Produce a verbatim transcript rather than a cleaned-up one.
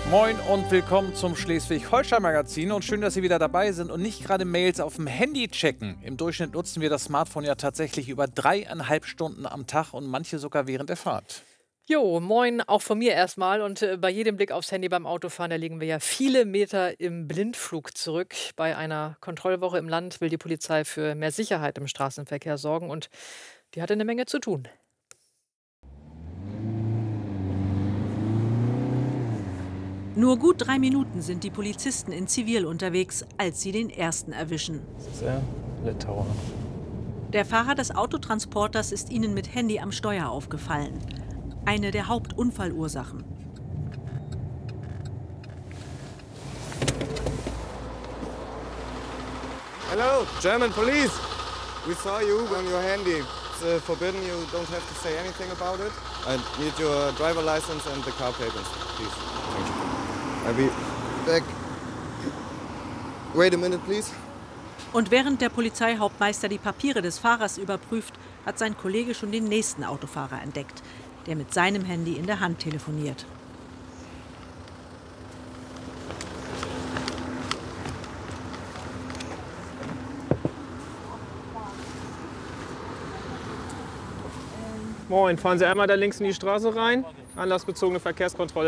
Moin und willkommen zum Schleswig-Holstein-Magazin und schön, dass Sie wieder dabei sind und nicht gerade Mails auf dem Handy checken. Im Durchschnitt nutzen wir das Smartphone ja tatsächlich über dreieinhalb Stunden am Tag und manche sogar während der Fahrt. Jo, moin, auch von mir erstmal. Und äh, bei jedem Blick aufs Handy beim Autofahren, da liegen wir ja viele Meter im Blindflug zurück. Bei einer Kontrollwoche im Land will die Polizei für mehr Sicherheit im Straßenverkehr sorgen und die hatte eine Menge zu tun. Nur gut drei Minuten sind die Polizisten in Zivil unterwegs, als sie den ersten erwischen. Sehr Litauer. Der Fahrer des Autotransporters ist ihnen mit Handy am Steuer aufgefallen. Eine der Hauptunfallursachen. Hello, German police. We saw you on your handy. It's uh, forbidden. You don't have to say anything about it. I need your driver license and the car papers, please. Thank you. I'll be back. Wait a minute, please. Und während der Polizeihauptmeister die Papiere des Fahrers überprüft, hat sein Kollege schon den nächsten Autofahrer entdeckt, der mit seinem Handy in der Hand telefoniert. Moin, fahren Sie einmal da links in die Straße rein. Anlassbezogene Verkehrskontrolle.